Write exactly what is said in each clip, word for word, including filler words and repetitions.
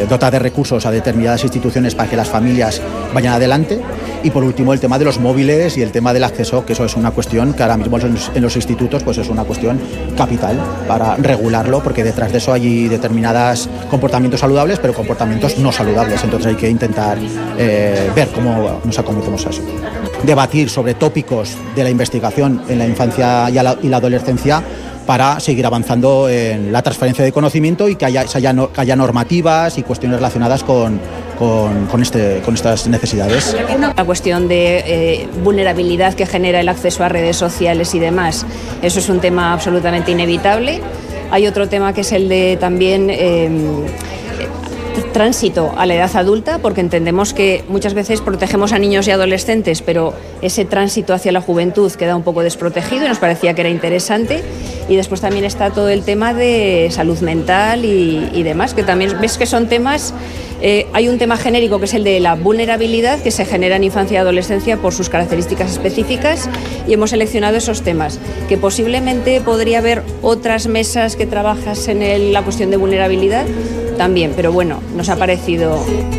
eh, dotar de recursos a determinadas instituciones para que las familias vayan adelante. Y por último, el tema de los móviles y el tema del acceso, que eso es una cuestión que ahora mismo en los, en los institutos pues es una cuestión capital para regularlo, porque detrás de eso hay determinados comportamientos saludables, pero comportamientos no saludables. Entonces hay que intentar eh, ver cómo nos acometemos a eso. Debatir sobre tópicos de la investigación en la infancia y la, y la adolescencia, para seguir avanzando en la transferencia de conocimiento y que haya, que haya, que haya normativas y cuestiones relacionadas con, con, con, este, con estas necesidades. La cuestión de eh, vulnerabilidad que genera el acceso a redes sociales y demás, eso es un tema absolutamente inevitable. Hay otro tema que es el de también eh, tránsito a la edad adulta, porque entendemos que muchas veces protegemos a niños y adolescentes, pero ese tránsito hacia la juventud queda un poco desprotegido y nos parecía que era interesante. Y después también está todo el tema de salud mental y, y demás, que también ves que son temas, eh, hay un tema genérico que es el de la vulnerabilidad que se genera en infancia y adolescencia por sus características específicas, y hemos seleccionado esos temas, que posiblemente podría haber otras mesas que trabajasen en la cuestión de vulnerabilidad también, pero bueno, nos ha parecido...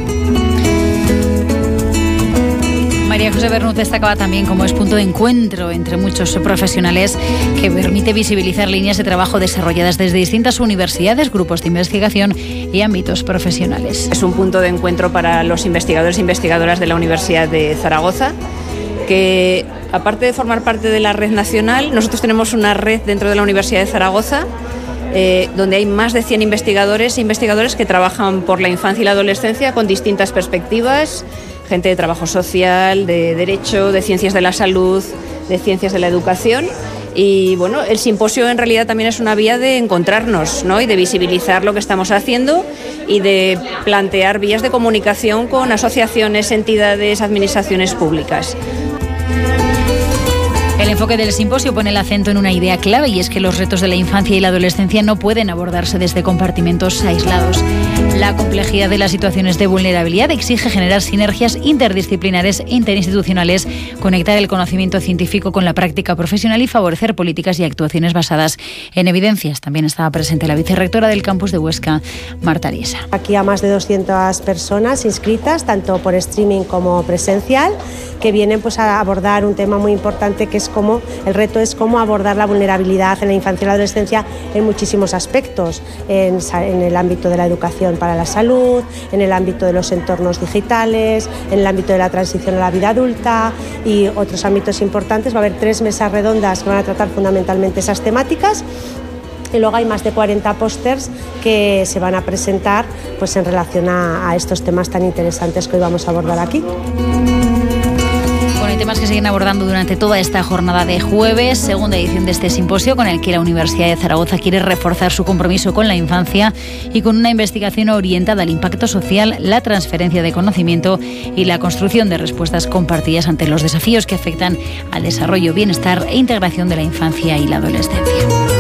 María José Bernut destacaba también como es punto de encuentro entre muchos profesionales, que permite visibilizar líneas de trabajo desarrolladas desde distintas universidades, grupos de investigación y ámbitos profesionales. Es un punto de encuentro para los investigadores e investigadoras de la Universidad de Zaragoza, que aparte de formar parte de la red nacional, nosotros tenemos una red dentro de la Universidad de Zaragoza, Eh, donde hay más de cien investigadores e investigadores que trabajan por la infancia y la adolescencia con distintas perspectivas, gente de trabajo social, de derecho, de ciencias de la salud, de ciencias de la educación. Y bueno, el simposio en realidad también es una vía de encontrarnos, ¿no? Y de visibilizar lo que estamos haciendo y de plantear vías de comunicación con asociaciones, entidades, administraciones públicas. El enfoque del simposio pone el acento en una idea clave, y es que los retos de la infancia y la adolescencia no pueden abordarse desde compartimentos aislados. La complejidad de las situaciones de vulnerabilidad exige generar sinergias interdisciplinares e interinstitucionales, conectar el conocimiento científico con la práctica profesional y favorecer políticas y actuaciones basadas en evidencias. También estaba presente la vicerrectora del campus de Huesca, Marta Ariesa. Aquí a más de doscientas personas inscritas, tanto por streaming como presencial, que vienen pues a abordar un tema muy importante, que es cómo, el reto es cómo abordar la vulnerabilidad en la infancia y la adolescencia en muchísimos aspectos, en, en el ámbito de la educación para la salud, en el ámbito de los entornos digitales, en el ámbito de la transición a la vida adulta y otros ámbitos importantes. Va a haber tres mesas redondas que van a tratar fundamentalmente esas temáticas. Y luego hay más de cuarenta pósters que se van a presentar pues, en relación a, a estos temas tan interesantes que hoy vamos a abordar aquí. Bueno, hay temas que siguen abordando durante toda esta jornada de jueves, segunda edición de este simposio, con el que la Universidad de Zaragoza quiere reforzar su compromiso con la infancia y con una investigación orientada al impacto social, la transferencia de conocimiento y la construcción de respuestas compartidas ante los desafíos que afectan al desarrollo, bienestar e integración de la infancia y la adolescencia.